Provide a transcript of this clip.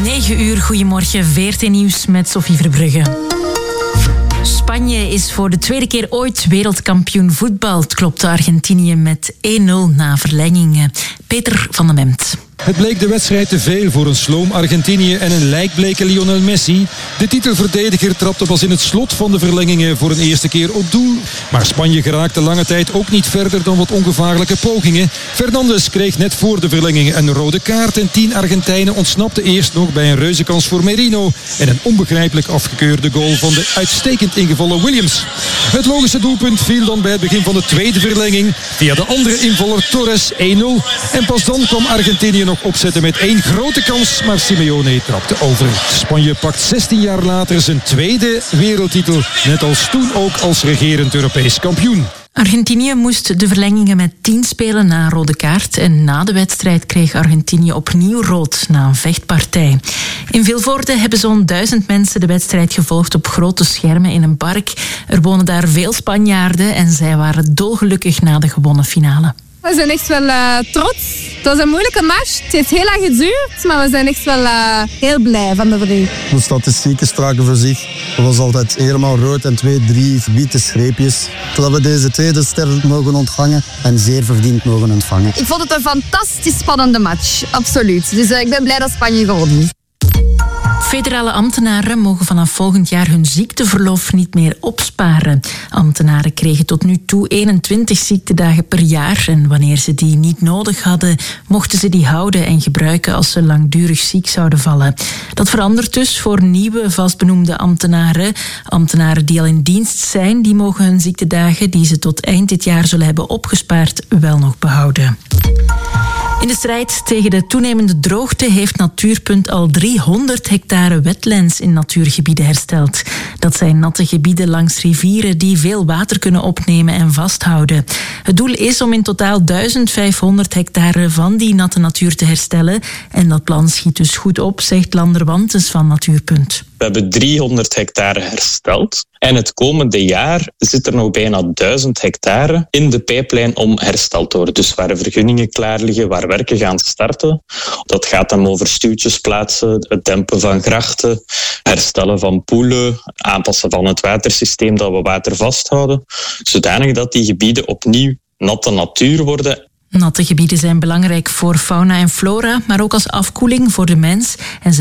9 uur, goedemorgen, VRT Nieuws met Sophie Verbrugge. Spanje is voor de tweede keer ooit wereldkampioen voetbal. Het klopte Argentinië met 1-0 na verlengingen. Peter van den Memt. Het bleek de wedstrijd te veel voor een sloom Argentinië en een lijkbleke Lionel Messi. De titelverdediger trapte pas in het slot van de verlengingen voor een eerste keer op doel. Maar Spanje geraakte lange tijd ook niet verder dan wat ongevaarlijke pogingen. Fernandes kreeg net voor de verlengingen een rode kaart en 10 Argentijnen ontsnapten eerst nog bij een reuzenkans voor Merino en een onbegrijpelijk afgekeurde goal van de uitstekend ingevallen Williams. Het logische doelpunt viel dan bij het begin van de tweede verlenging via de andere invaller Torres 1-0 en pas dan kwam Argentinië nog opzetten met 1 grote kans, maar Simeone trapte over. Spanje pakt 16 jaar later zijn tweede wereldtitel, net als toen ook als regerend Europees kampioen. Argentinië moest de verlengingen met 10 spelen na een rode kaart en na de wedstrijd kreeg Argentinië opnieuw rood na een vechtpartij. In Vilvoorde hebben zo'n 1000 mensen de wedstrijd gevolgd op grote schermen in een park. Er wonen daar veel Spanjaarden en zij waren dolgelukkig na de gewonnen finale. We zijn echt wel trots. Het was een moeilijke match. Het heeft heel lang geduurd, maar we zijn echt wel heel blij van de verdediger. De statistieken spraken voor zich. Het was altijd helemaal rood en 2-3 witte streepjes. Dat we deze tweede ster mogen ontvangen en zeer verdiend mogen ontvangen. Ik vond het een fantastisch spannende match, absoluut. Dus ik ben blij dat Spanje gewonnen is. Federale ambtenaren mogen vanaf volgend jaar hun ziekteverlof niet meer opsparen. Ambtenaren kregen tot nu toe 21 ziektedagen per jaar en wanneer ze die niet nodig hadden, mochten ze die houden en gebruiken als ze langdurig ziek zouden vallen. Dat verandert dus voor nieuwe vastbenoemde ambtenaren. Ambtenaren die al in dienst zijn, die mogen hun ziektedagen die ze tot eind dit jaar zullen hebben opgespaard wel nog behouden. In de strijd tegen de toenemende droogte heeft Natuurpunt al 300 hectare wetlands in natuurgebieden hersteld. Dat zijn natte gebieden langs rivieren die veel water kunnen opnemen en vasthouden. Het doel is om in totaal 1500 hectare van die natte natuur te herstellen. En dat plan schiet dus goed op, zegt Lander Wantes van Natuurpunt. We hebben 300 hectare hersteld. En het komende jaar zit er nog bijna 1000 hectare in de pijplijn om hersteld te worden. Dus waar vergunningen klaar liggen, waar werken gaan starten. Dat gaat dan over stuwtjes plaatsen, het dempen van grachten, herstellen van poelen, aanpassen van het watersysteem dat we water vasthouden. Zodanig dat die gebieden opnieuw natte natuur worden. Natte gebieden zijn belangrijk voor fauna en flora, maar ook als afkoeling voor de mens en zijn